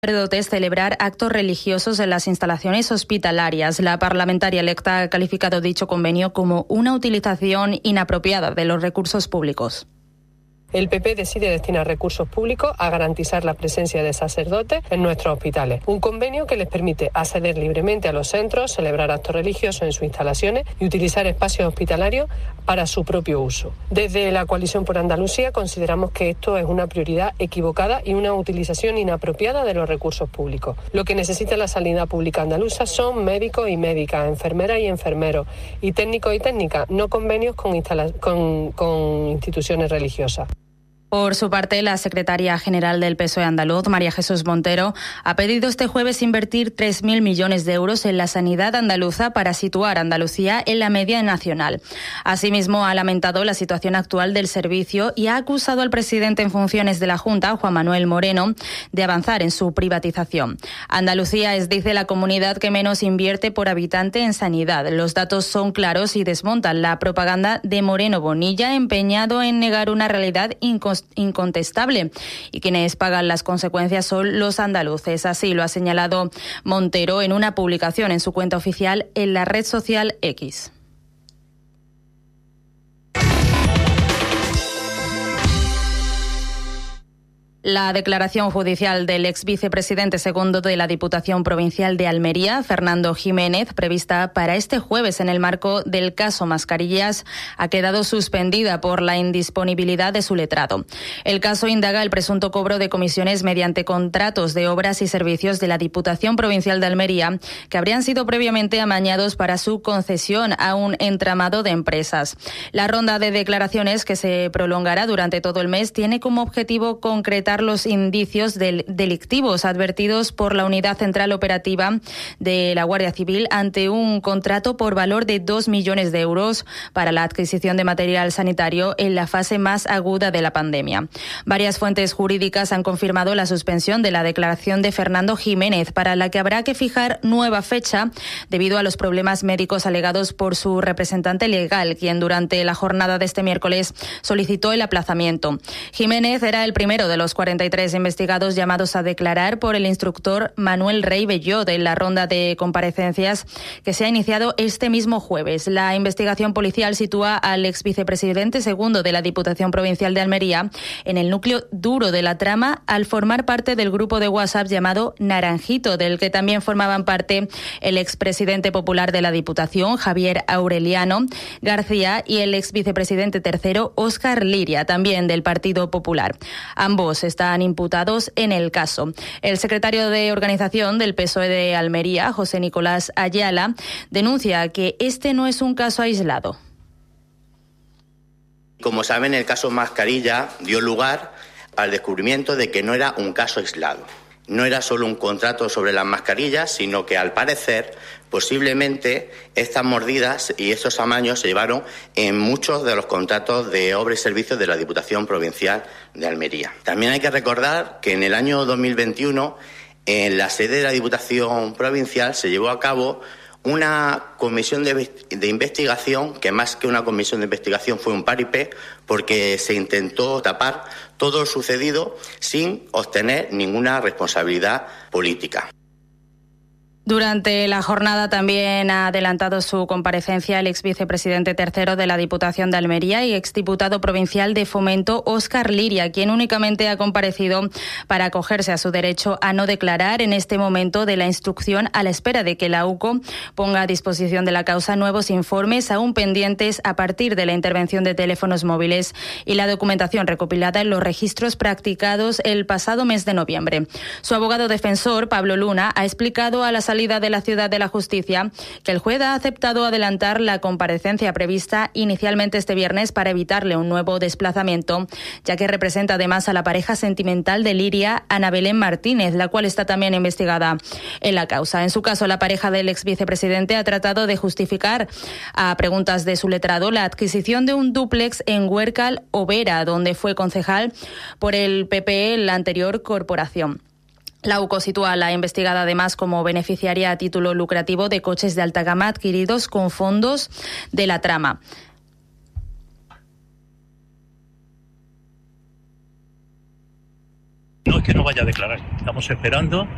sacerdotes celebrar actos religiosos en las instalaciones hospitalarias. La parlamentaria electa ha calificado dicho convenio como una utilización inapropiada de los recursos públicos. El PP decide destinar recursos públicos a garantizar la presencia de sacerdotes en nuestros hospitales. Un convenio que les permite acceder libremente a los centros, celebrar actos religiosos en sus instalaciones y utilizar espacios hospitalarios para su propio uso. Desde la Coalición por Andalucía consideramos que esto es una prioridad equivocada y una utilización inapropiada de los recursos públicos. Lo que necesita la sanidad pública andaluza son médicos y médicas, enfermeras y enfermeros, y técnicos y técnicas, no convenios con instituciones religiosas. Por su parte, la secretaria general del PSOE andaluz, María Jesús Montero, ha pedido este jueves invertir 3.000 millones de euros en la sanidad andaluza para situar a Andalucía en la media nacional. Asimismo, ha lamentado la situación actual del servicio y ha acusado al presidente en funciones de la Junta, Juan Manuel Moreno, de avanzar en su privatización. Andalucía es, dice, la comunidad que menos invierte por habitante en sanidad. Los datos son claros y desmontan la propaganda de Moreno Bonilla, empeñado en negar una realidad incontestable, y quienes pagan las consecuencias son los andaluces. Así lo ha señalado Montero en una publicación en su cuenta oficial en la red social X. La declaración judicial del ex vicepresidente segundo de la Diputación Provincial de Almería, Fernando Jiménez, prevista para este jueves en el marco del caso Mascarillas, ha quedado suspendida por la indisponibilidad de su letrado. El caso indaga el presunto cobro de comisiones mediante contratos de obras y servicios de la Diputación Provincial de Almería, que habrían sido previamente amañados para su concesión a un entramado de empresas. La ronda de declaraciones, que se prolongará durante todo el mes, tiene como objetivo concretar los indicios delictivos advertidos por la Unidad Central Operativa de la Guardia Civil ante un contrato por valor de 2 millones de euros para la adquisición de material sanitario en la fase más aguda de la pandemia. Varias fuentes jurídicas han confirmado la suspensión de la declaración de Fernando Jiménez, para la que habrá que fijar nueva fecha debido a los problemas médicos alegados por su representante legal, quien durante la jornada de este miércoles solicitó el aplazamiento. Jiménez era el primero de los 43 investigados llamados a declarar por el instructor Manuel Rey Bellot en la ronda de comparecencias que se ha iniciado este mismo jueves. La investigación policial sitúa al ex vicepresidente segundo de la Diputación Provincial de Almería en el núcleo duro de la trama, al formar parte del grupo de WhatsApp llamado Naranjito, del que también formaban parte el expresidente popular de la Diputación, Javier Aureliano García, y el ex vicepresidente tercero, Óscar Liria, también del Partido Popular. Ambos están imputados en el caso. El secretario de Organización del PSOE de Almería, José Nicolás Ayala, denuncia que este no es un caso aislado. Como saben, el caso Mascarilla dio lugar al descubrimiento de que no era un caso aislado. No era solo un contrato sobre las mascarillas, sino que, al parecer, posiblemente estas mordidas y estos amaños se llevaron en muchos de los contratos de obras y servicios de la Diputación Provincial de Almería. También hay que recordar que en el año 2021, en la sede de la Diputación Provincial, se llevó a cabo una comisión de investigación, que más que una comisión de investigación fue un paripé, porque se intentó tapar todo lo sucedido sin obtener ninguna responsabilidad política. Durante la jornada también ha adelantado su comparecencia el ex vicepresidente tercero de la Diputación de Almería y exdiputado provincial de Fomento, Óscar Liria, quien únicamente ha comparecido para acogerse a su derecho a no declarar en este momento de la instrucción, a la espera de que la UCO ponga a disposición de la causa nuevos informes aún pendientes a partir de la intervención de teléfonos móviles y la documentación recopilada en los registros practicados el pasado mes de noviembre. Su abogado defensor, Pablo Luna, ha explicado a la salida de la Ciudad de la Justicia que el juez ha aceptado adelantar la comparecencia prevista inicialmente este viernes para evitarle un nuevo desplazamiento, ya que representa además a la pareja sentimental de Liria, Ana Belén Martínez, la cual está también investigada en la causa. En su caso, la pareja del ex vicepresidente ha tratado de justificar, a preguntas de su letrado, la adquisición de un dúplex en Huércal o Vera, donde fue concejal por el PP en la anterior corporación. La UCO sitúa a la investigada además como beneficiaria a título lucrativo de coches de alta gama adquiridos con fondos de la trama. No es que no vaya a declarar, estamos esperando